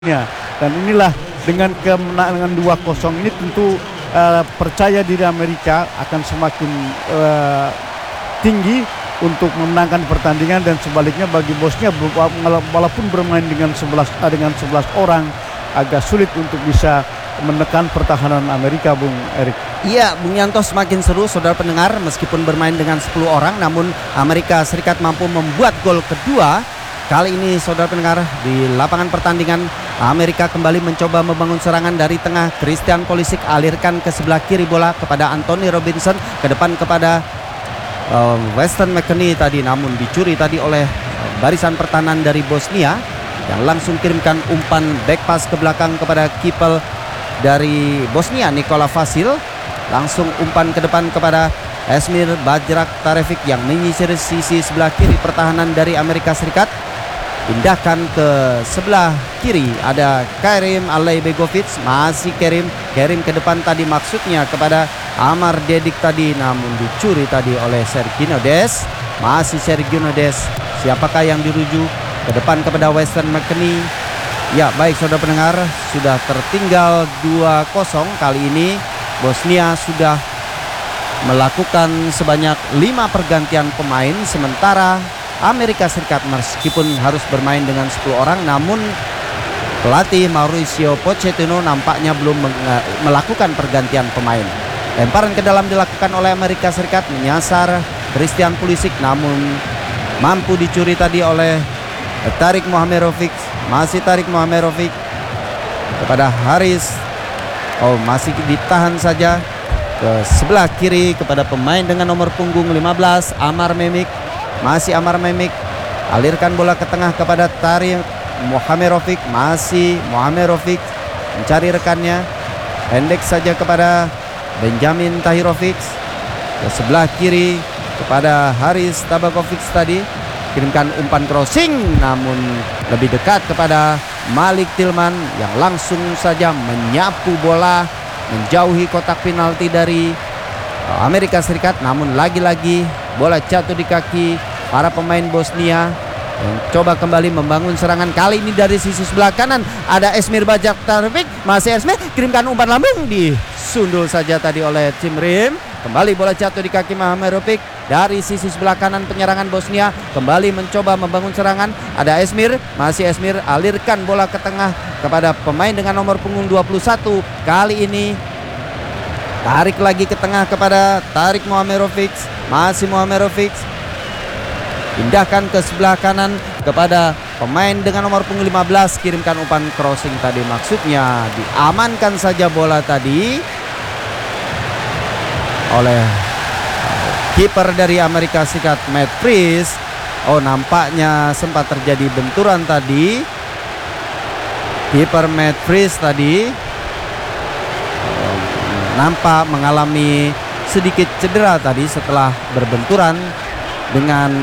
Ya, dan inilah dengan kemenangan 2-0 ini tentu percaya diri Amerika akan semakin tinggi untuk memenangkan pertandingan, dan sebaliknya bagi Bosnia walaupun bermain dengan 11 orang agak sulit untuk bisa menekan pertahanan Amerika, Bung Erik. Iya, Bung Yanto, semakin seru saudara pendengar. Meskipun bermain dengan 10 orang, namun Amerika Serikat mampu membuat gol kedua. Kali ini saudara pendengar, di lapangan pertandingan Amerika kembali mencoba membangun serangan dari tengah. Christian Pulisic alirkan ke sebelah kiri bola kepada Anthony Robinson, ke depan kepada Weston McKennie tadi, namun dicuri tadi oleh barisan pertahanan dari Bosnia yang langsung kirimkan umpan back pass ke belakang kepada kiper dari Bosnia Nikola Vasil. Langsung umpan ke depan kepada Esmir Bajrak Tarevic yang menyisir sisi sebelah kiri pertahanan dari Amerika Serikat. Pindahkan ke sebelah kiri, ada Kerim Alaibegovic, masih Kerim ke depan tadi, maksudnya kepada Amar Dedik tadi, namun dicuri tadi oleh Sergino Des. Masih Sergino Des, siapakah yang dirujuk ke depan kepada Weston McKennie. Ya baik saudara pendengar, sudah tertinggal 2-0. Kali ini Bosnia sudah melakukan sebanyak 5 pergantian pemain, sementara Amerika Serikat meskipun harus bermain dengan 10 orang, namun pelatih Mauricio Pochettino nampaknya belum melakukan pergantian pemain. Lemparan ke dalam dilakukan oleh Amerika Serikat, menyasar Christian Pulisic, namun mampu dicuri tadi oleh Tarik Mohamerovic. Masih Tarik Mohamerovic kepada Haris. Masih ditahan saja ke sebelah kiri kepada pemain dengan nomor punggung 15, Amar Memik. Masih Amar Memik, alirkan bola ke tengah kepada Tarik Mohamerovic. Masih Mohamerovic mencari rekannya, pendek saja kepada Benjamin Tahirovic. Ke sebelah kiri kepada Haris Tabakovic tadi, kirimkan umpan crossing, namun lebih dekat kepada Malik Tillman yang langsung saja menyapu bola menjauhi kotak penalti dari Amerika Serikat. Namun lagi-lagi bola jatuh di kaki para pemain Bosnia yang coba kembali membangun serangan. Kali ini dari sisi sebelah kanan ada Esmir Bajrak Tarevic. Masih Esmir, kirimkan umpan lambung, disundul saja tadi oleh Cimrim. Kembali bola jatuh di kaki Mohamerovic. Dari sisi sebelah kanan penyerangan Bosnia kembali mencoba membangun serangan. Ada Esmir, masih Esmir, alirkan bola ke tengah kepada pemain dengan nomor punggung 21. Kali ini tarik lagi ke tengah kepada Tarik Mohamerovic. Masih Mohamerovic, pindahkan ke sebelah kanan kepada pemain dengan nomor punggung 15, kirimkan umpan crossing tadi, maksudnya diamankan saja bola tadi oleh kiper dari Amerika Serikat, Matt Priest. Nampaknya sempat terjadi benturan tadi. Kiper Matt Priest tadi nampak mengalami sedikit cedera tadi setelah berbenturan dengan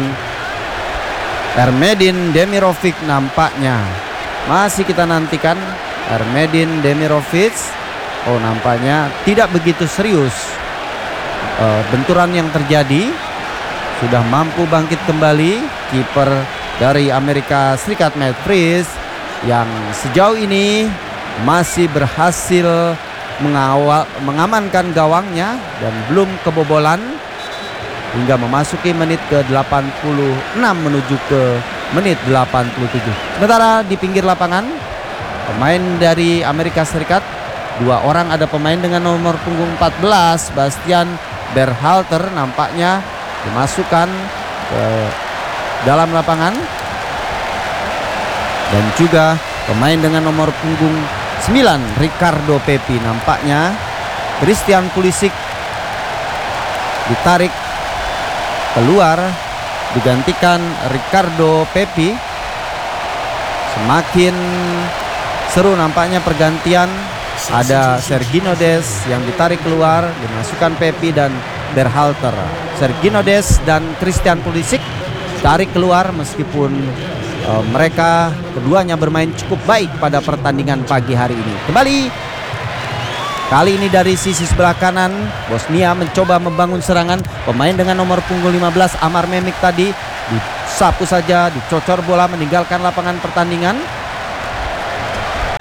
Ermedin Demirovic nampaknya. Masih kita nantikan Ermedin Demirovic. Nampaknya tidak begitu serius benturan yang terjadi. Sudah mampu bangkit kembali kiper dari Amerika Serikat, Matt Priest, yang sejauh ini masih berhasil mengamankan gawangnya dan belum kebobolan hingga memasuki menit ke 86 menuju ke menit 87. Sementara di pinggir lapangan pemain dari Amerika Serikat, 2 orang, ada pemain dengan nomor punggung 14, Bastian Berhalter, nampaknya dimasukkan ke dalam lapangan, dan juga pemain dengan nomor punggung 9, Ricardo Pepi. Nampaknya Christian Pulisic ditarik keluar, digantikan Ricardo Pepi. Semakin seru nampaknya pergantian. Ada Sergino Des yang ditarik keluar, dimasukkan Pepi dan Berhalter. Sergino Des dan Christian Pulisic tarik keluar, meskipun mereka keduanya bermain cukup baik pada pertandingan pagi hari ini. Kali ini dari sisi sebelah kanan Bosnia mencoba membangun serangan. Pemain dengan nomor punggung 15, Amar Memik tadi, disapu saja, dicocor bola meninggalkan lapangan pertandingan.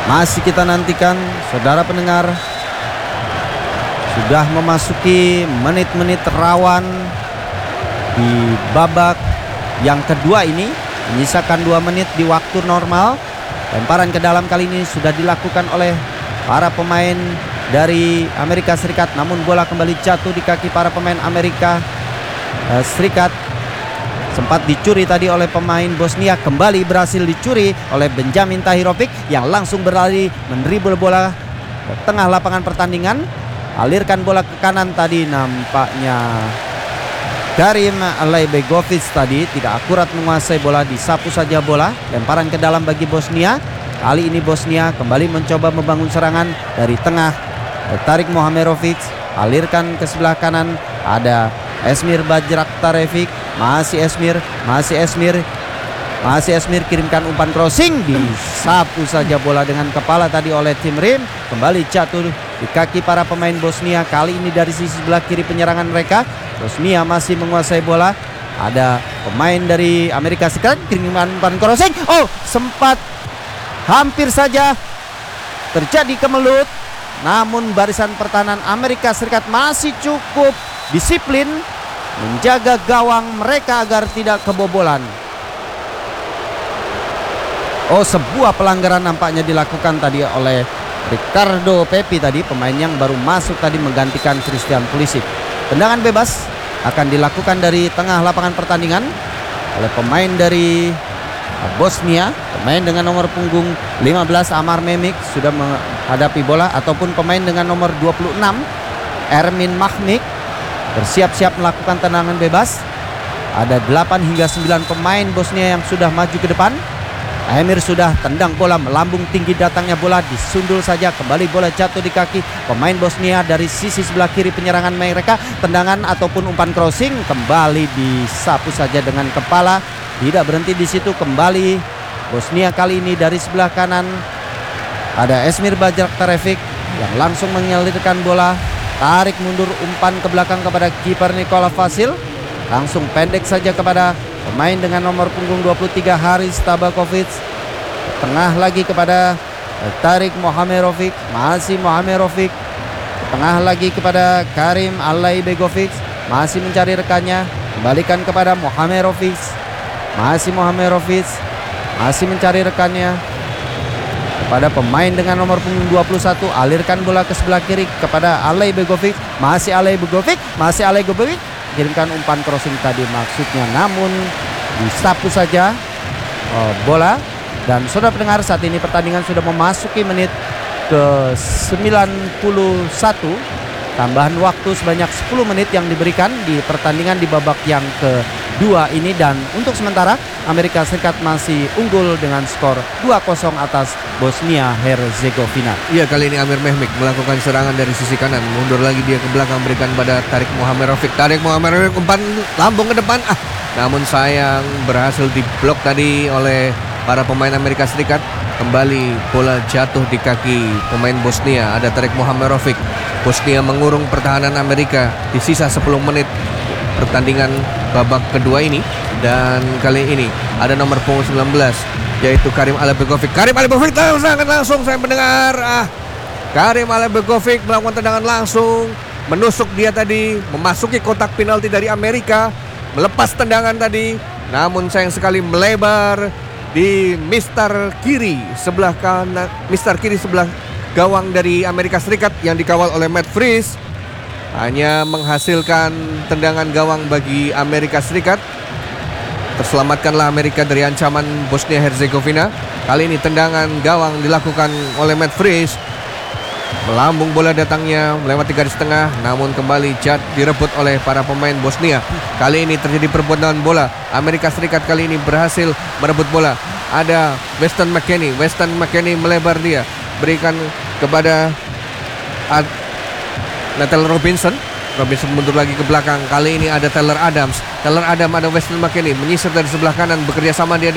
Masih kita nantikan, saudara pendengar. Sudah memasuki menit-menit rawan di babak yang kedua ini. Menyisakan 2 menit di waktu normal. Lemparan ke dalam kali ini sudah dilakukan oleh para pemain dari Amerika Serikat. Namun bola kembali jatuh di kaki para pemain Amerika Serikat. Sempat dicuri tadi oleh pemain Bosnia. Kembali berhasil dicuri oleh Benjamin Tahirovic yang langsung berlari mendribble bola ke tengah lapangan pertandingan. Alirkan bola ke kanan tadi, nampaknya Karim Alaibegovic tadi tidak akurat menguasai bola, disapu saja bola. Lemparan ke dalam bagi Bosnia. Kali ini Bosnia kembali mencoba membangun serangan dari tengah. Tarik Mohamerovic, alirkan ke sebelah kanan, ada Esmir Bajraktarevic. Masih Esmir kirimkan umpan crossing, disapu saja bola dengan kepala tadi oleh Tim Rim. Kembali jatuh di kaki para pemain Bosnia. Kali ini dari sisi sebelah kiri penyerangan mereka. Bosnia masih menguasai bola. Ada pemain dari Amerika Serikat kirimkan umpan crossing. Oh, sempat hampir saja terjadi kemelut. Namun barisan pertahanan Amerika Serikat masih cukup disiplin menjaga gawang mereka agar tidak kebobolan. Oh, sebuah pelanggaran nampaknya dilakukan tadi oleh Ricardo Pepi tadi, pemain yang baru masuk tadi menggantikan Christian Pulisic. Tendangan bebas akan dilakukan dari tengah lapangan pertandingan oleh pemain dari Bosnia, pemain dengan nomor punggung 15 Amar Memic sudah menghadapi bola, ataupun pemain dengan nomor 26 Ermin Mahmik bersiap-siap melakukan tendangan bebas. Ada 8 hingga 9 pemain Bosnia yang sudah maju ke depan. Emir sudah tendang bola melambung tinggi, datangnya bola disundul saja, kembali bola jatuh di kaki pemain Bosnia dari sisi sebelah kiri penyerangan mereka. Tendangan ataupun umpan crossing kembali disapu saja dengan kepala. Tidak berhenti di situ, kembali Bosnia kali ini dari sebelah kanan. Ada Esmir Bajraktarevic yang langsung menyalirkan bola, tarik mundur umpan ke belakang kepada kiper Nikola Vasil. Langsung pendek saja kepada pemain dengan nomor punggung 23 Haris Tabakovic. Tengah lagi kepada Tarik Mohamerovic. Masih Mohamerovic. Tengah lagi kepada Karim Alaibegovic. Masih mencari rekannya. Kembalikan kepada Mohamerovic. Masih Mohamerovic. Masih mencari rekannya. Kepada pemain dengan nomor punggung 21. Alirkan bola ke sebelah kiri kepada Alaibegovic. Masih Alaibegovic. Masih Alaibegovic. Kirimkan umpan crossing tadi maksudnya, namun disapu saja bola. Dan saudara pendengar, saat ini pertandingan sudah memasuki menit ke 91. Tambahan waktu sebanyak 10 menit yang diberikan di pertandingan di babak yang kedua ini. Dan untuk sementara Amerika Serikat masih unggul dengan skor 2-0 atas Bosnia Herzegovina. Iya, kali ini Amir Mehmik melakukan serangan dari sisi kanan. Mundur lagi dia ke belakang, berikan pada Tarik Mohamerovic. Tarik Mohamerovic umpan lambung ke depan. Namun sayang berhasil diblok tadi oleh para pemain Amerika Serikat. Kembali bola jatuh di kaki pemain Bosnia. Ada Tarik Mohamerovic. Bosnia mengurung pertahanan Amerika di sisa 10 menit pertandingan babak kedua ini. Dan kali ini ada nomor punggung 19 yaitu Karim Alaibegovic. Karim Alaibegovic langsung saya mendengar. Karim Alaibegovic melakukan tendangan langsung, menusuk dia tadi, memasuki kotak penalti dari Amerika, melepas tendangan tadi. Namun sayang sekali melebar di Mister kiri sebelah kanan, Mister kiri sebelah gawang dari Amerika Serikat yang dikawal oleh Matt Fries. Hanya menghasilkan tendangan gawang bagi Amerika Serikat. Terselamatkanlah Amerika dari ancaman Bosnia Herzegovina. Kali ini tendangan gawang dilakukan oleh Matt Fries. Melambung bola datangnya melewati garis tengah, namun kembali direbut oleh para pemain Bosnia. Kali ini terjadi perebutan bola. Amerika Serikat kali ini berhasil merebut bola. Ada Weston McKennie. Weston McKennie melebar dia, berikan kepada Nathaniel Robinson. Robinson mundur lagi ke belakang. Kali ini ada Tyler Adams. Tyler Adams, ada Weston McKennie menyisir dari sebelah kanan, bekerja sama dia